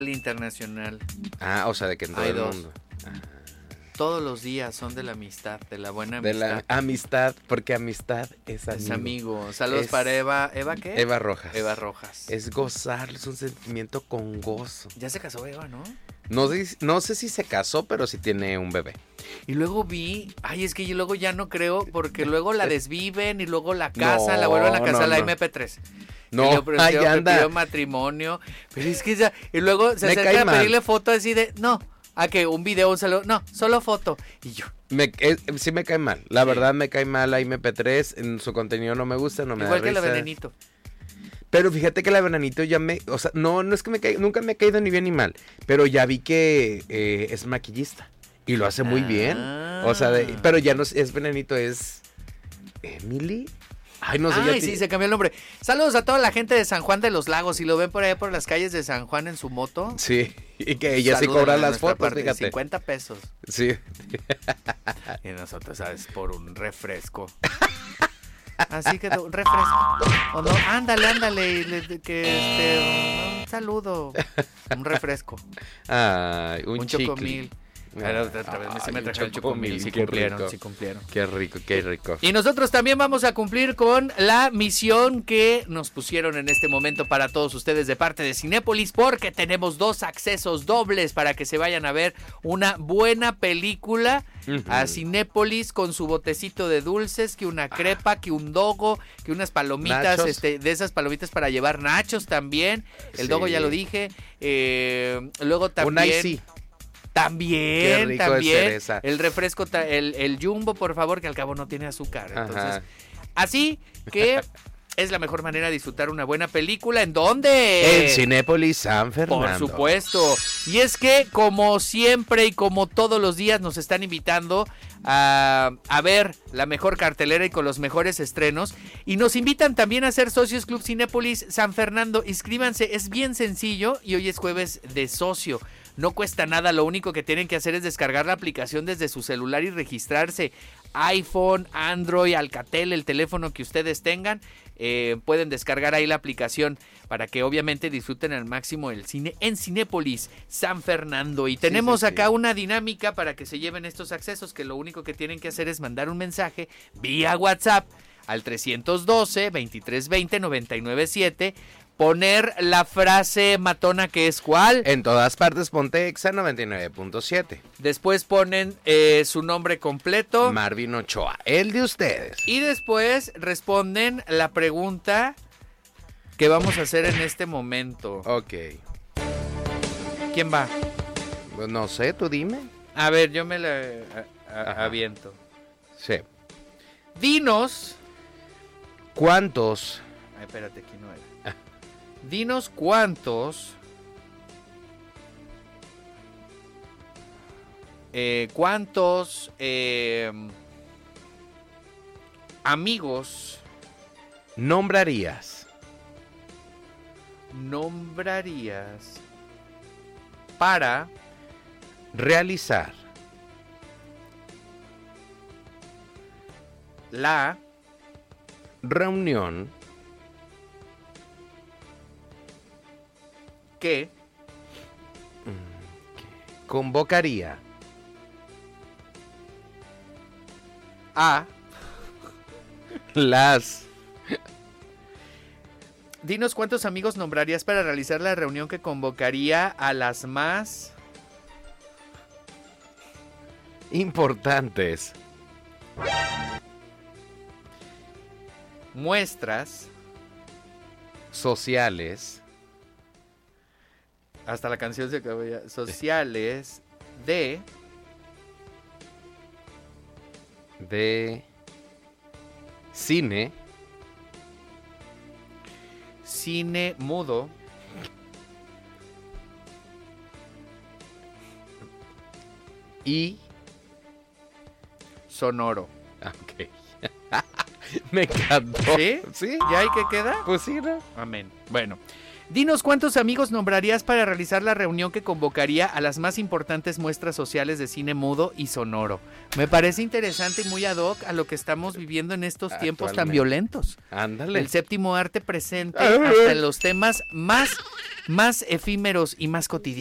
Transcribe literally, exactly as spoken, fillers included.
internacional. Ah, o sea, de que en todo Hay el dos. mundo. Ah. Todos los días son de la amistad, de la buena De amistad. la amistad, porque amistad es amigo. Es amigo. Saludos Es- para Eva. ¿Eva qué? Eva Rojas. Eva Rojas. Es gozar, es un sentimiento con gozo. Ya se casó Eva, ¿no? No, sé- no sé si se casó, pero sí tiene un bebé. Y luego vi, ay, es que yo luego ya no creo, porque luego la desviven y luego la casan, No, la vuelven a casar, no, la no. M P tres. No, Y le ofreció, ahí me anda. pidió matrimonio. Pero es que ya, y luego se Me acerca cae a mal. pedirle foto así de, no, a que un video, un saludo, no, solo foto. Y yo, Me, eh, sí me cae mal, la verdad me cae mal la M P tres, en su contenido no me gusta, no me igual da que la risa. Venenito. Pero fíjate que la Venanito ya me, o sea, no, no es que me caiga, nunca me ha caído ni bien ni mal, pero ya vi que eh, es maquillista y lo hace muy bien, o sea, de- pero ya no es, es Venanito, es Emily. Ay, no sé, ya Ay, ti- sí, se cambió el nombre. Saludos a toda la gente de San Juan de los Lagos. Si lo ven por allá por las calles de San Juan en su moto. Sí, y que ella sí saluden cobra a las nuestra fotos, parte, fíjate. cincuenta pesos. Sí. Y nosotros, ¿sabes? Por un refresco. Así que un refresco. O no, ándale, ándale. y le- que este, un saludo. Un refresco. Ay, un, Un, chicle. chocomil. Pero otra vez Ay, sí me un trajeron el chocomil. Sí qué cumplieron, rico. sí cumplieron. Qué rico, qué rico. Y nosotros también vamos a cumplir con la misión que nos pusieron en este momento para todos ustedes de parte de Cinépolis, porque tenemos dos accesos dobles para que se vayan a ver una buena película Ujú. a Cinépolis con su botecito de dulces, que una crepa, que un dogo, que unas palomitas, Nachos. este, de esas palomitas para llevar, nachos también. El Sí. dogo ya lo dije. Eh, luego también... Un icy. También, Qué rico de también. cereza. El refresco, ta- el, el jumbo, por favor, que al cabo no tiene azúcar. Entonces, Ajá. así que es la mejor manera de disfrutar una buena película. ¿En dónde? En Cinépolis San Fernando. Por supuesto. Y es que, como siempre y como todos los días, nos están invitando a, a ver la mejor cartelera y con los mejores estrenos. Y nos invitan también a ser socios Club Cinépolis San Fernando. Inscríbanse, es bien sencillo y hoy es jueves de socio. No cuesta nada, lo único que tienen que hacer es descargar la aplicación desde su celular y registrarse. iPhone, Android, Alcatel, el teléfono que ustedes tengan, eh, pueden descargar ahí la aplicación para que obviamente disfruten al máximo el cine en Cinépolis San Fernando. Y tenemos sí, sí. acá una dinámica para que se lleven estos accesos, que lo único que tienen que hacer es mandar un mensaje vía WhatsApp al trescientos doce, veintitrés veinte, noventa y nueve siete. Poner la frase matona que es ¿cuál? En todas partes ponte Exa noventa y nueve punto siete. Después ponen eh, su nombre completo. Marvin Ochoa, el de ustedes. Y después responden la pregunta que vamos a hacer en este momento. Ok. ¿Quién va? Pues no sé, tú dime. A ver, yo me la a- a- Ajá. aviento. Sí. Dinos... ¿Cuántos? Ay, espérate, aquí no era. Dinos cuántos... Eh, ¿Cuántos eh, amigos nombrarías nombrarías para realizar la reunión que convocaría a... las Dinos cuántos amigos nombrarías para realizar la reunión que convocaría a las más importantes muestras, sociales hasta la canción se acabó ya, sociales de de cine cine mudo y sonoro. ok. Me encantó. ¿Sí? Sí. ¿Ya hay que queda? Pues sí, ¿no? Amén. Bueno, Dinos cuántos amigos nombrarías para realizar la reunión que convocaría a las más importantes muestras sociales de cine mudo y sonoro. Me parece interesante y muy ad hoc a lo que estamos viviendo en estos tiempos tan violentos. Ándale. El séptimo arte presente hasta los temas más, más efímeros y más cotidianos.